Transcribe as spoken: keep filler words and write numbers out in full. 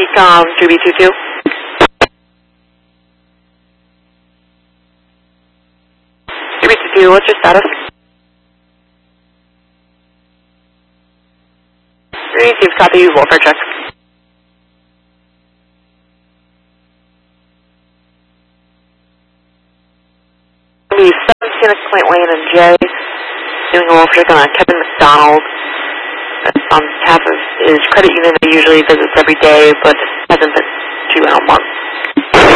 um, three B two two. three B two two, what's your status? three B two, copy, welfare check. The seventeen is Clint Lane and Jay, doing a welfare check on Kevin McDonald. On behalf of his credit union that he usually visits every day, but hasn't been to in a month.